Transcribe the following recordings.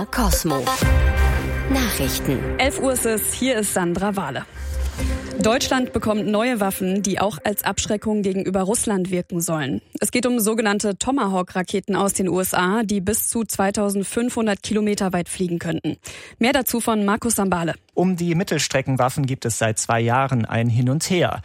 Cosmo. Nachrichten. 11 Uhr ist es, hier ist Sandra Wahle. Deutschland bekommt neue Waffen, die auch als Abschreckung gegenüber Russland wirken sollen. Es geht um sogenannte Tomahawk-Raketen aus den USA, die bis zu 2500 Kilometer weit fliegen könnten. Mehr dazu von Markus Sambale. Um die Mittelstreckenwaffen gibt es seit 2 Jahren ein Hin und Her.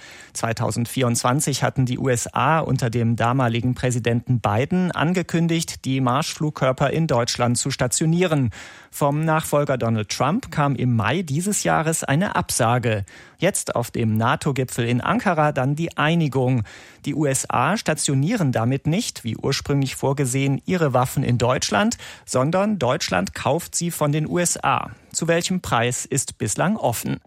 2024 hatten die USA unter dem damaligen Präsidenten Biden angekündigt, die Marschflugkörper in Deutschland zu stationieren. Vom Nachfolger Donald Trump kam im Mai dieses Jahres eine Absage. Jetzt auf dem NATO-Gipfel in Ankara dann die Einigung. Die USA stationieren damit nicht, wie ursprünglich vorgesehen, ihre Waffen in Deutschland, sondern Deutschland kauft sie von den USA. Zu welchem Preis ist bislang offen.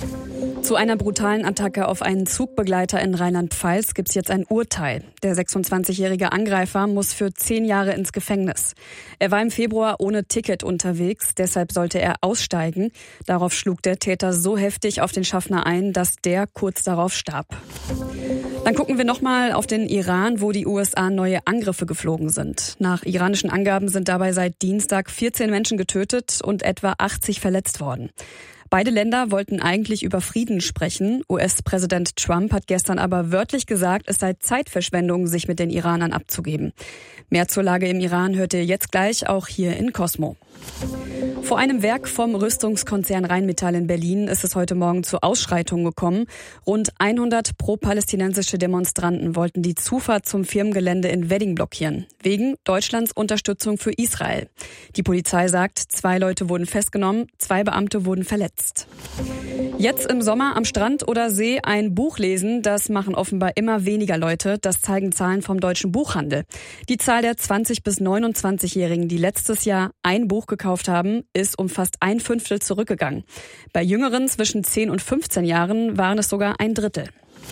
Zu einer brutalen Attacke auf einen Zugbegleiter in Rheinland-Pfalz gibt es jetzt ein Urteil. Der 26-jährige Angreifer muss für 10 Jahre ins Gefängnis. Er war im Februar ohne Ticket unterwegs, deshalb sollte er aussteigen. Darauf schlug der Täter so heftig auf den Schaffner ein, dass der kurz darauf starb. Dann gucken wir nochmal auf den Iran, wo die USA neue Angriffe geflogen sind. Nach iranischen Angaben sind dabei seit Dienstag 14 Menschen getötet und etwa 80 verletzt worden. Beide Länder wollten eigentlich über Frieden sprechen. US-Präsident Trump hat gestern aber wörtlich gesagt, es sei Zeitverschwendung, sich mit den Iranern abzugeben. Mehr zur Lage im Iran hört ihr jetzt gleich auch hier in Cosmo. Vor einem Werk vom Rüstungskonzern Rheinmetall in Berlin ist es heute Morgen zu Ausschreitungen gekommen. Rund 100 pro-palästinensische Demonstranten wollten die Zufahrt zum Firmengelände in Wedding blockieren, wegen Deutschlands Unterstützung für Israel. Die Polizei sagt, 2 Leute wurden festgenommen, 2 Beamte wurden verletzt. Jetzt im Sommer am Strand oder See ein Buch lesen, das machen offenbar immer weniger Leute. Das zeigen Zahlen vom Deutschen Buchhandel. Die Zahl der 20- bis 29-Jährigen, die letztes Jahr ein Buch gekauft haben, ist um fast 1/5 zurückgegangen. Bei Jüngeren zwischen 10 und 15 Jahren waren es sogar 1/3.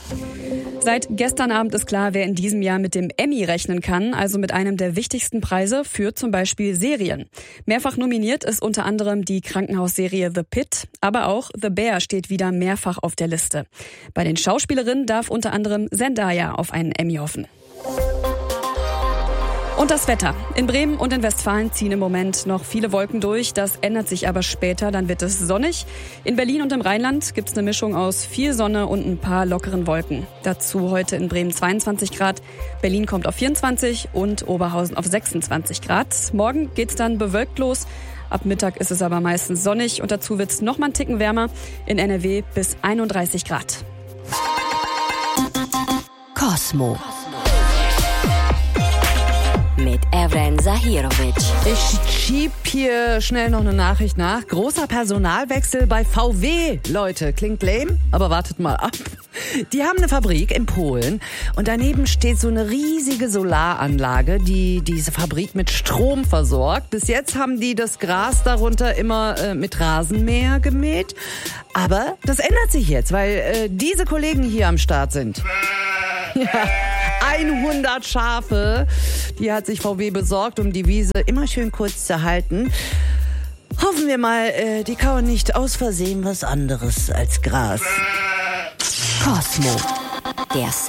Seit gestern Abend ist klar, wer in diesem Jahr mit dem Emmy rechnen kann, also mit einem der wichtigsten Preise für zum Beispiel Serien. Mehrfach nominiert ist unter anderem die Krankenhausserie The Pitt, aber auch The Bear steht wieder mehrfach auf der Liste. Bei den Schauspielerinnen darf unter anderem Zendaya auf einen Emmy hoffen. Und das Wetter. In Bremen und in Westfalen ziehen im Moment noch viele Wolken durch. Das ändert sich aber später, dann wird es sonnig. In Berlin und im Rheinland gibt es eine Mischung aus viel Sonne und ein paar lockeren Wolken. Dazu heute in Bremen 22 Grad, Berlin kommt auf 24 und Oberhausen auf 26 Grad. Morgen geht's dann bewölkt los. Ab Mittag ist es aber meistens sonnig und dazu wird's noch mal einen Ticken wärmer. In NRW bis 31 Grad. Cosmo. Mit Evren Zahirovic. Ich schieb hier schnell noch eine Nachricht nach. Großer Personalwechsel bei VW. Leute, klingt lame, aber wartet mal ab. Die haben eine Fabrik in Polen und daneben steht so eine riesige Solaranlage, die diese Fabrik mit Strom versorgt. Bis jetzt haben die das Gras darunter immer mit Rasenmäher gemäht. Aber das ändert sich jetzt, weil diese Kollegen hier am Start sind. Ja, 100 Schafe, die hat sich VW besorgt, um die Wiese immer schön kurz zu halten. Hoffen wir mal, die kauen nicht aus Versehen was anderes als Gras. Cosmo. Der